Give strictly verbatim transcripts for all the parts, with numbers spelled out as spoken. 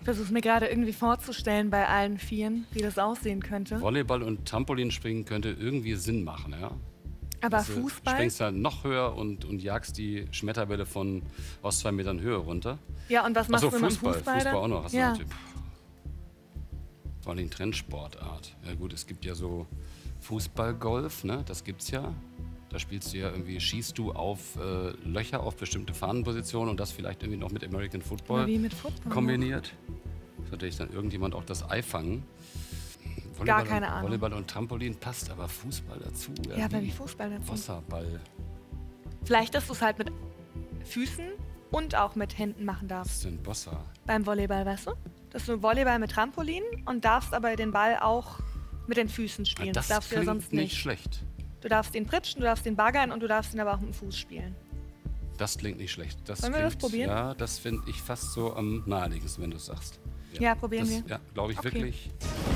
versuche mir gerade irgendwie vorzustellen bei allen Vieren, wie das aussehen könnte. Volleyball und Trampolinspringen könnte irgendwie Sinn machen, ja? Aber Also, Fußball? Du springst dann noch höher und, und jagst die Schmetterbälle von aus zwei Metern Höhe runter. Ja, und was machst Ach so, du mit Fußball, Fußball? Fußball auch noch. Hast Ja. du natürlich, vor allem Trendsportart. Ja gut, es gibt ja so Fußballgolf, ne? Das gibt's ja. Da spielst du ja irgendwie, schießt du auf äh, Löcher, auf bestimmte Fahnenpositionen und das vielleicht irgendwie noch mit American Football Wie mit Football kombiniert. Das natürlich dann irgendjemand auch das Ei fangen. Volleyball Gar keine und, Ahnung. Volleyball und Trampolin passt aber Fußball dazu. Ja, aber wie Fußball dazu? Wasserball. Vielleicht, dass du es halt mit Füßen und auch mit Händen machen Was darfst. ist denn Bossa? Beim Volleyball, weißt du? Dass du Volleyball mit Trampolin und darfst aber den Ball auch mit den Füßen spielen. Das, das darfst du ja klingt sonst nicht nicht. schlecht. Du darfst ihn pritschen, du darfst ihn baggern und du darfst ihn aber auch mit dem Fuß spielen. Das klingt nicht schlecht. Das Wollen wir klingt, das probieren? Ja, das finde ich fast so am naheliegendsten, wenn du es sagst. Ja, probieren das, wir. Ja, glaube ich Okay. wirklich.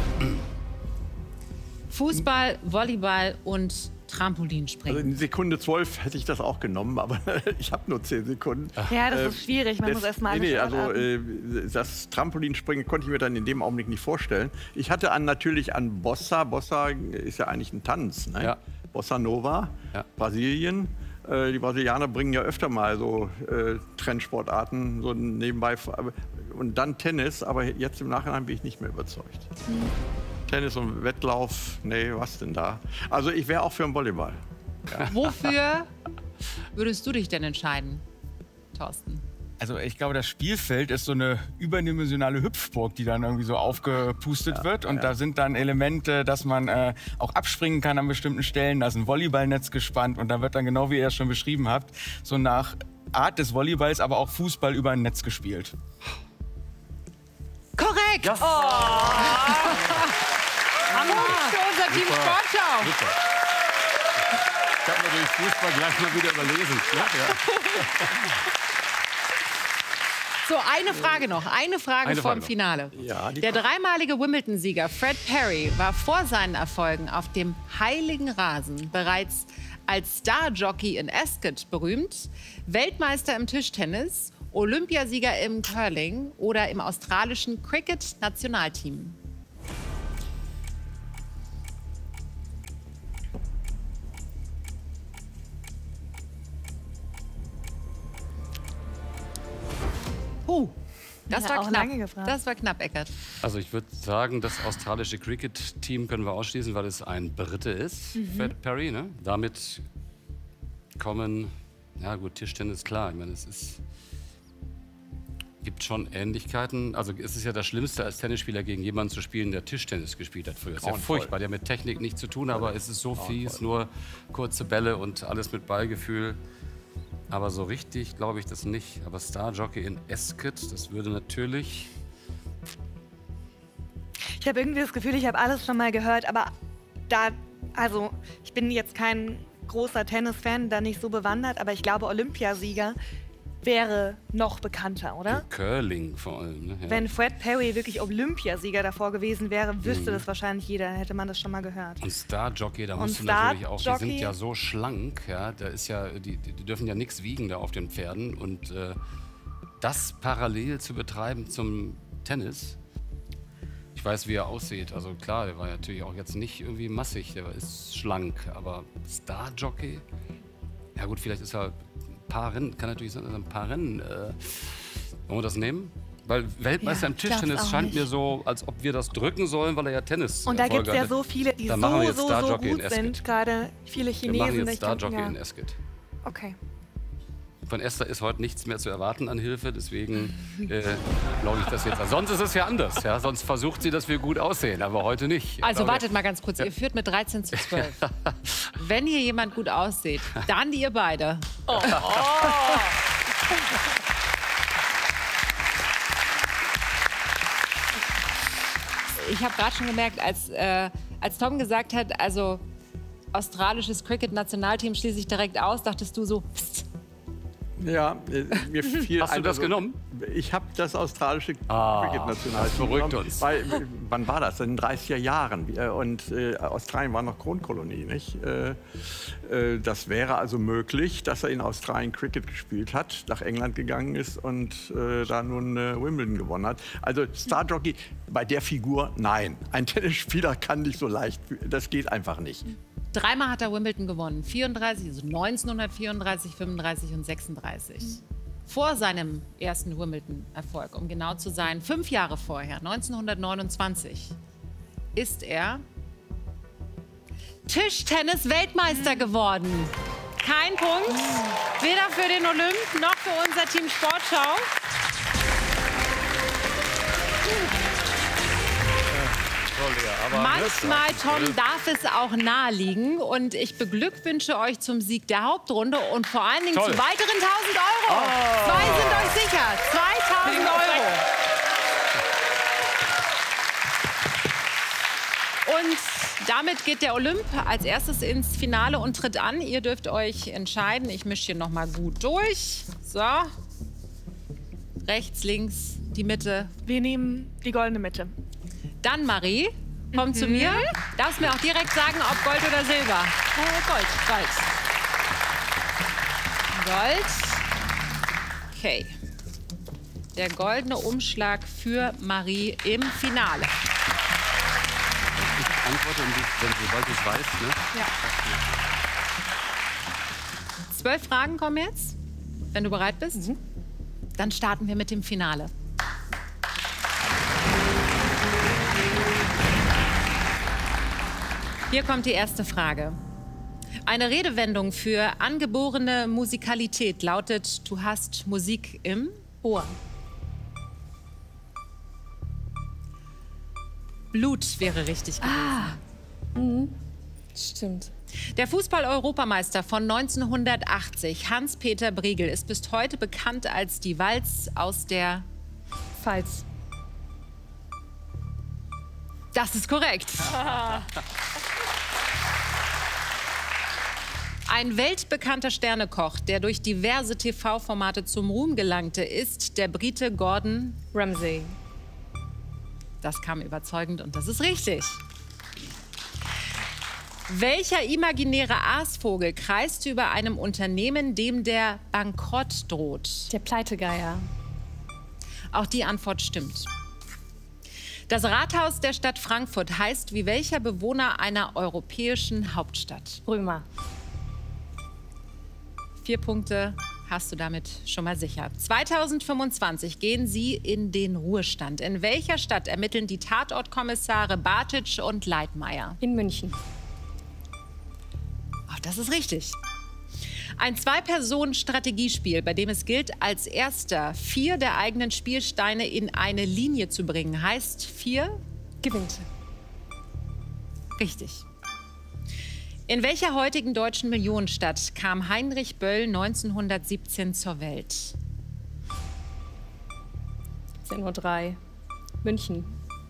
Fußball, Volleyball und Also Trampolinspringen. in Sekunde zwölf hätte ich das auch genommen, aber ich habe nur zehn Sekunden. Ja, das Äh, ist schwierig. Man muss erst mal nee, alle nee, also Sportarten. äh, das Trampolinspringen konnte ich mir dann in dem Augenblick nicht vorstellen. Ich hatte an, natürlich an Bossa. Bossa ist ja eigentlich ein Tanz. Ne? Ja. Bossa Nova, Ja. Brasilien. Äh, die Brasilianer bringen ja öfter mal so äh, Trendsportarten so nebenbei. vor- Und dann Tennis, aber jetzt im Nachhinein bin ich nicht mehr überzeugt. Hm. Tennis und Wettlauf, nee, was denn da? Also ich wäre auch für den Volleyball. Wofür würdest du dich denn entscheiden, Thorsten? Also ich glaube, das Spielfeld ist so eine überdimensionale Hüpfburg, die dann irgendwie so aufgepustet wird. Und da sind dann Elemente, dass man äh, auch abspringen kann an bestimmten Stellen. Da ist ein Volleyballnetz gespannt und da wird dann genau, wie ihr es schon beschrieben habt, so nach Art des Volleyballs, aber auch Fußball über ein Netz gespielt. Korrekt! Ja. Hammer für unser Team Sportschau. Super. Ich habe natürlich Fußball gleich mal wieder überlesen. Ne? Ja. So, eine Frage noch. Eine Frage Eine vorm Frage noch. Finale. Ja, die Der dreimalige Wimbledon-Sieger Fred Perry war vor seinen Erfolgen auf dem heiligen Rasen bereits als Star-Jockey in Ascot berühmt, Weltmeister im Tischtennis, Olympiasieger im Curling oder im australischen Cricket-Nationalteam. Huh. Das Ja, war auch knapp. lange gefragt. Das war knapp, Eckert. Also ich würde sagen, das australische Cricket-Team können wir ausschließen, weil es ein Brite ist, Mhm. Fred Perry. Ne? Damit kommen, ja gut, Tischtennis, klar. Ich meine, es ist, gibt schon Ähnlichkeiten. Also es ist ja das Schlimmste, als Tennisspieler gegen jemanden zu spielen, der Tischtennis gespielt hat früher. Das ist ja Grauenvoll. furchtbar, der hat mit Technik nichts zu tun, aber es ist so fies, nur kurze Bälle und alles mit Ballgefühl. Aber so richtig glaube ich das nicht. Aber Star Jockey in Ascot, das würde natürlich... Ich habe irgendwie das Gefühl, ich habe alles schon mal gehört, aber da, also ich bin jetzt kein großer Tennis-Fan, da nicht so bewandert, aber ich glaube, Olympiasieger wäre noch bekannter, oder? Curling vor allem. Ne? Ja. Wenn Fred Perry wirklich Olympiasieger davor gewesen wäre, wüsste Mhm. das wahrscheinlich jeder, hätte man das schon mal gehört. Und Star Jockey, da Und musst du Star natürlich auch, die sind Jockey? ja so schlank, ja, da ist ja, die, die die dürfen ja nichts wiegen da auf den Pferden und äh, das parallel zu betreiben zum Tennis. Ich weiß, wie er aussieht. Also klar, der war natürlich auch jetzt nicht irgendwie massig, der ist schlank, aber Star Jockey, ja gut, vielleicht ist er ein paar Rennen, kann natürlich sein, dass er ein paar Rennen, äh, wollen wir das nehmen? Weil Weltmeister Ja, im ich glaub's Tischtennis auch scheint nicht. mir so, als ob wir das drücken sollen, weil er ja Tennis Und da gibt es ja hatte. so viele, die Dann machen wir so, jetzt so, Star so Jockey in gut Ascot. sind, gerade viele Wir Chinesen. machen ich jetzt Star denke, Jockey ja. in Ascot. Okay. Von Esther ist heute nichts mehr zu erwarten an Hilfe, deswegen äh, glaube ich das jetzt. Sonst ist es ja anders, ja. Sonst versucht sie, dass wir gut aussehen, aber heute nicht. Also Aber- wartet mal ganz kurz, ihr führt mit dreizehn zu zwölf. Wenn hier jemand gut aussieht, dann ihr beide. Oh. Ich habe gerade schon gemerkt, als, äh, als Tom gesagt hat, also australisches Cricket-Nationalteam schließe ich direkt aus, dachtest du so, pst, Ja, äh, mir fiel Hast du ein, das also, genommen? Ich habe das australische Ah, Cricket-Nationalteam beruhigt genommen, uns. Weil, äh, wann war das? In den dreißiger Jahren. Äh, Und äh, Australien war noch Kronkolonie, nicht? Äh, äh, das wäre also möglich, dass er in Australien Cricket gespielt hat, nach England gegangen ist und äh, da nun äh, Wimbledon gewonnen hat. Also Starjockey, bei der Figur, nein. Ein Tennisspieler kann nicht so leicht, das geht einfach nicht. Dreimal hat er Wimbledon gewonnen. vierunddreißig, also neunzehnhundertvierunddreißig, fünfunddreißig und sechsunddreißig. Vor seinem ersten Wimbledon-Erfolg, um genau zu sein, fünf Jahre vorher, neunzehnhundertneunundzwanzig, ist er Tischtennis-Weltmeister geworden. Kein Punkt, weder für den Olymp noch für unser Team Sportschau. Manchmal, Tom, darf es auch naheliegen. Und ich beglückwünsche euch zum Sieg der Hauptrunde und vor allen Dingen Toll. zu weiteren tausend Euro. Oh. Zwei sind euch sicher. zweitausend Euro. Und damit geht der Olymp als erstes ins Finale und tritt an. Ihr dürft euch entscheiden. Ich mische hier noch mal gut durch. So. Rechts, links, die Mitte. Wir nehmen die goldene Mitte. Dann, Marie, komm zu mir. Darfst mir auch direkt sagen, ob Gold oder Silber. Äh, Gold, Gold. Gold. Okay. Der goldene Umschlag für Marie im Finale. Ich antworte, wenn du, sobald du es weißt, ne? Ja. Zwölf Fragen kommen jetzt, wenn du bereit bist. Mhm. Dann starten wir mit dem Finale. Hier kommt die erste Frage. Eine Redewendung für angeborene Musikalität lautet, du hast Musik im Ohr. Blut wäre richtig gewesen. Ah. Mhm. Stimmt. Der Fußball-Europameister von neunzehnhundertachtzig, Hans-Peter Briegel, ist bis heute bekannt als die Walz aus der... Pfalz. Das ist korrekt. Ein weltbekannter Sternekoch, der durch diverse T V-Formate zum Ruhm gelangte, ist der Brite Gordon Ramsay. Das kam überzeugend und das ist richtig. Welcher imaginäre Aasvogel kreist über einem Unternehmen, dem der Bankrott droht? Der Pleitegeier. Auch die Antwort stimmt. Das Rathaus der Stadt Frankfurt heißt wie welcher Bewohner einer europäischen Hauptstadt? Römer. Vier Punkte hast du damit schon mal sicher. zweitausendfünfundzwanzig gehen Sie in den Ruhestand. In welcher Stadt ermitteln die Tatortkommissare Bartitsch und Leitmeier? In München. Ach, das ist richtig. Ein Zwei-Personen-Strategiespiel, bei dem es gilt, als Erster vier der eigenen Spielsteine in eine Linie zu bringen, heißt vier? Gewinnt. Richtig. In welcher heutigen deutschen Millionenstadt kam Heinrich Böll neunzehnhundertsiebzehn zur Welt? zehn Uhr drei. München.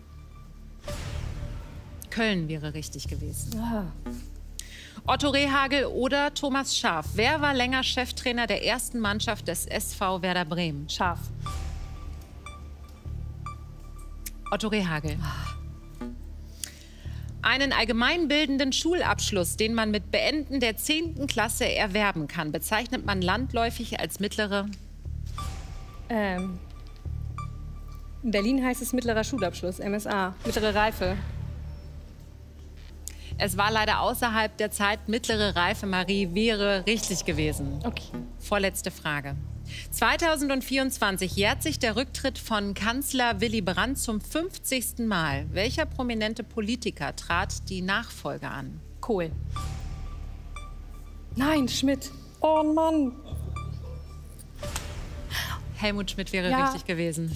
Köln wäre richtig gewesen. Ah. Otto Rehhagel oder Thomas Schaaf. Wer war länger Cheftrainer der ersten Mannschaft des S V Werder Bremen? Scharf. Otto Rehhagel. Einen allgemeinbildenden Schulabschluss, den man mit Beenden der zehnten Klasse erwerben kann, bezeichnet man landläufig als mittlere... Ähm. In Berlin heißt es mittlerer Schulabschluss, M S A. Mittlere Reife. Es war leider außerhalb der Zeit. Mittlere Reife, Marie, wäre richtig gewesen. Okay. Vorletzte Frage. zweitausendvierundzwanzig jährt sich der Rücktritt von Kanzler Willy Brandt zum fünfzigsten Mal. Welcher prominente Politiker trat die Nachfolge an? Kohl. Nein, Schmidt. Oh Mann. Helmut Schmidt wäre Ja. richtig gewesen.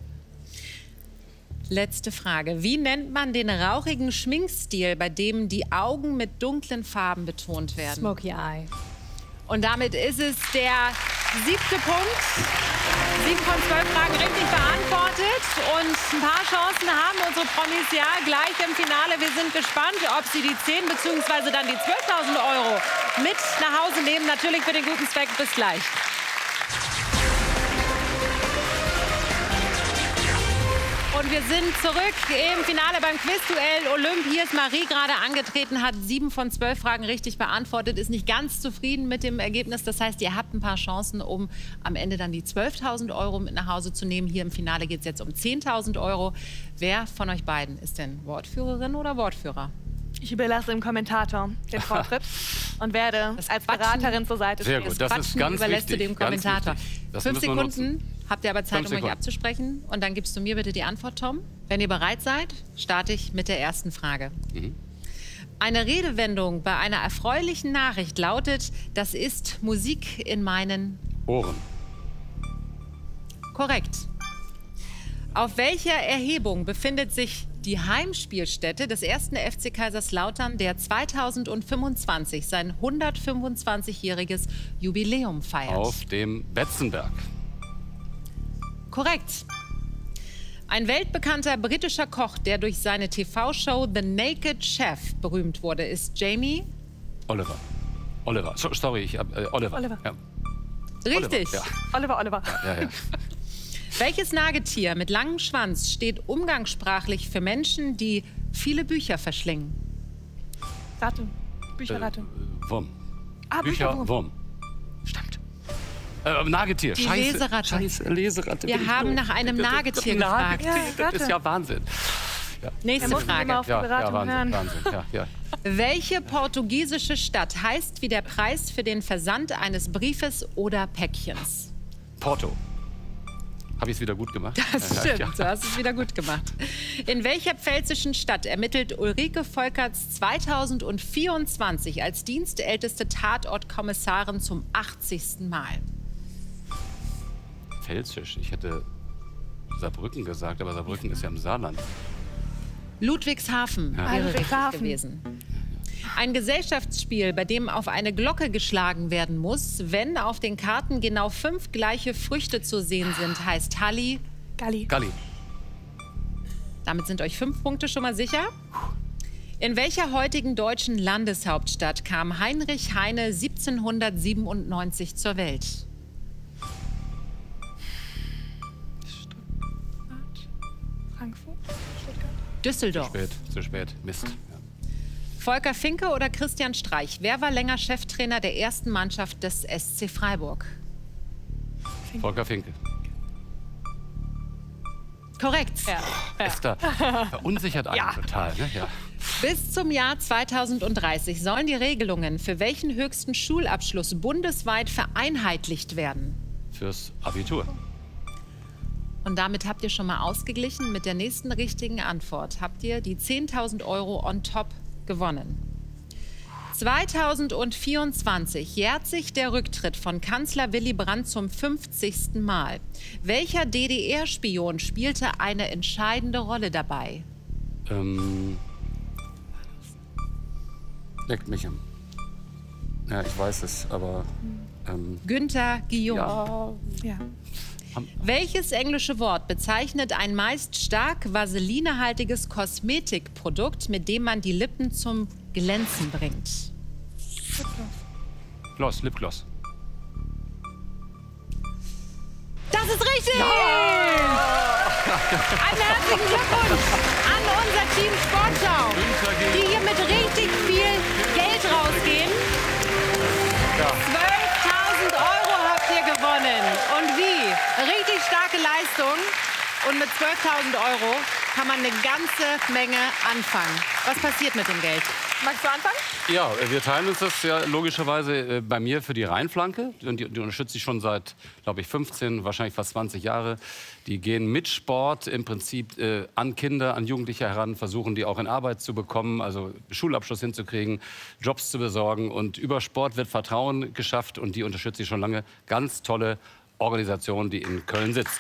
Letzte Frage. Wie nennt man den rauchigen Schminkstil, bei dem die Augen mit dunklen Farben betont werden? Smoky Eye. Und damit ist es der siebte Punkt. Sieben von zwölf Fragen richtig beantwortet. Und ein paar Chancen haben unsere Promis ja gleich im Finale. Wir sind gespannt, ob sie die zehn bzw. dann die zwölftausend Euro mit nach Hause nehmen. Natürlich für den guten Zweck. Bis gleich. wir sind zurück im Finale beim Quizduell Olymp. Hier ist Marie gerade angetreten, hat sieben von zwölf Fragen richtig beantwortet, ist nicht ganz zufrieden mit dem Ergebnis. Das heißt, ihr habt ein paar Chancen, um am Ende dann die zwölftausend Euro mit nach Hause zu nehmen. Hier im Finale geht es jetzt um zehntausend Euro. Wer von euch beiden ist denn Wortführerin oder Wortführer? Ich überlasse dem Kommentator den Vortritt und werde Das als Quatschen- Beraterin zur Seite Sehr stehen. gut, das ist Quatschen ganz überlässt wichtig. du dem ganz Kommentator. wichtig. Das Fünf müssen wir Sekunden nutzen. habt ihr aber Zeit, Fünf um euch Sekunden. abzusprechen. Und dann gibst du mir bitte die Antwort, Tom. Wenn ihr bereit seid, starte ich mit der ersten Frage. Mhm. Eine Redewendung bei einer erfreulichen Nachricht lautet, das ist Musik in meinen... Ohren. Korrekt. Auf welcher Erhebung befindet sich die Heimspielstätte des ersten F C Kaiserslautern, der zweitausendfünfundzwanzig sein hundertfünfundzwanzigjähriges Jubiläum feiert? Auf dem Betzenberg. Korrekt. Ein weltbekannter britischer Koch, der durch seine T V-Show The Naked Chef berühmt wurde, ist Jamie? Oliver. Oliver. So, sorry, ich hab, äh, Oliver. Oliver. Ja. Richtig. Oliver. Oliver, Oliver. Ja, ja, ja. Welches Nagetier mit langem Schwanz steht umgangssprachlich für Menschen, die viele Bücher verschlingen? Rate. Bücherrate. Äh, Wurm. Ah, Bücher, Wurm. Stimmt. Äh, Nagetier. Die Scheiße. Leseratte. Scheiße, Leseratte. Wir bin ich haben doof. nach einem Das- das- Nagetier Nagetier, gefragt. Ja, Das ist Ratte. ja Wahnsinn. Nächste Er muss immer Frage. auf die Ja, ja, Beratung Wahnsinn, hören. Wahnsinn. Ja, ja. Welche portugiesische Stadt heißt wie der Preis für den Versand eines Briefes oder Päckchens? Porto. Habe ich es wieder gut gemacht? Das Ja, stimmt, ja. du hast es wieder gut gemacht. In welcher pfälzischen Stadt ermittelt Ulrike Volkerts zweitausendvierundzwanzig als dienstälteste Tatortkommissarin zum achtzigsten Mal? Pfälzisch. Ich hätte Saarbrücken gesagt, aber Saarbrücken ist ja im Saarland. Ludwigshafen Ja. wäre richtig Ludwigshafen. gewesen. Ein Gesellschaftsspiel, bei dem auf eine Glocke geschlagen werden muss, wenn auf den Karten genau fünf gleiche Früchte zu sehen sind, heißt Halli. Galli. Galli. Damit sind euch fünf Punkte schon mal sicher. In welcher heutigen deutschen Landeshauptstadt kam Heinrich Heine siebzehnhundertsiebenundneunzig zur Welt? Frankfurt. Stuttgart. Düsseldorf. Spät, zu spät. Mist. Ja. Volker Finke oder Christian Streich? Wer war länger Cheftrainer der ersten Mannschaft des S C Freiburg? Volker Finke. Korrekt. Esther verunsichert einen Ja. total. Ne? Ja. Bis zum Jahr zweitausenddreißig sollen die Regelungen für welchen höchsten Schulabschluss bundesweit vereinheitlicht werden? Fürs Abitur. Und damit habt ihr schon mal ausgeglichen. Mit der nächsten richtigen Antwort habt ihr die zehntausend Euro on top gewonnen. zweitausendvierundzwanzig jährt sich der Rücktritt von Kanzler Willy Brandt zum fünfzigsten Mal. Welcher D D R-Spion spielte eine entscheidende Rolle dabei? Ähm, leckt mich am. Ja, ich weiß es, aber. Ähm, Günther Guillaume. ja. Ja. Welches englische Wort bezeichnet ein meist stark vaselinehaltiges Kosmetikprodukt, mit dem man die Lippen zum Glänzen bringt? Gloss, Lipgloss. Das ist richtig! Einen herzlichen Glückwunsch an unser Team Sportschau, die hier mit richtig viel Geld rausgehen. zwölftausend Euro habt ihr gewonnen. Und wie? Richtig starke Leistung. Und mit zwölftausend Euro kann man eine ganze Menge anfangen. Was passiert mit dem Geld? Magst du anfangen? Ja, wir teilen uns das ja logischerweise äh, bei mir für die Rheinflanke. Und die, die unterstütze ich schon seit, glaube ich, fünfzehn, wahrscheinlich fast zwanzig Jahre. Die gehen mit Sport im Prinzip äh, an Kinder, an Jugendliche heran, versuchen die auch in Arbeit zu bekommen, also Schulabschluss hinzukriegen, Jobs zu besorgen. Und über Sport wird Vertrauen geschafft und die unterstütze ich schon lange. Ganz tolle Organisation, die in Köln sitzt.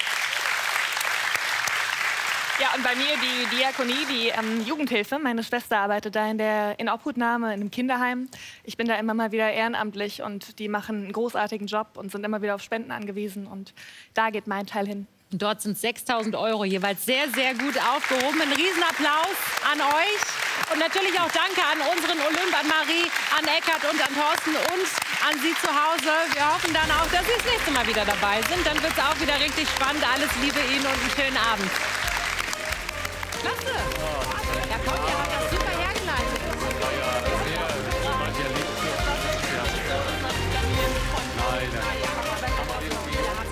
Ja, und bei mir die Diakonie, die ähm, Jugendhilfe. Meine Schwester arbeitet da in der in Obhutnahme in einem Kinderheim. Ich bin da immer mal wieder ehrenamtlich und die machen einen großartigen Job und sind immer wieder auf Spenden angewiesen. Und da geht mein Teil hin. Und dort sind sechstausend Euro jeweils sehr, sehr gut aufgehoben. Ein Riesenapplaus an euch. Und natürlich auch danke an unseren Olymp, an Marie, an Eckart und an Thorsten und an Sie zu Hause. Wir hoffen dann auch, dass Sie das nächste Mal wieder dabei sind. Dann wird es auch wieder richtig spannend. Alles Liebe Ihnen und einen schönen Abend. Klasse. Ja, komm, ihr habt das super